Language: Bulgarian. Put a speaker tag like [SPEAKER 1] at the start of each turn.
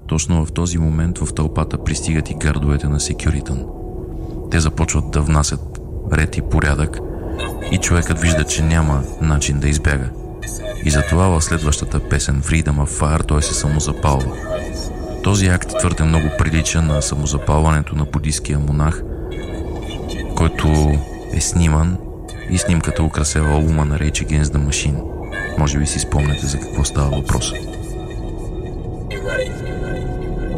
[SPEAKER 1] точно в този момент в тълпата пристигат и гардовете на Секюритън. Те започват да внасят ред и порядък и човекът вижда, че няма начин да избяга. И затова в следващата песен Freedom of Fire той се самозапалва. Този акт твърде много прилича на самозапалването на буддийския монах, който е сниман и снимката украсява албума на Rage Against the Machine. Може би си спомняте за какво става въпрос.